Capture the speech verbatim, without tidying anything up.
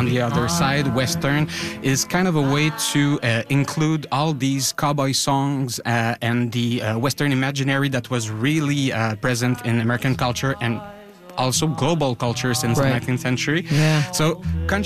on the other side, Western, is kind of a way to uh, include all these cowboy songs uh, and the uh, Western imaginary that was really uh, present in American culture and also global culture since right. the nineteenth century. Yeah. So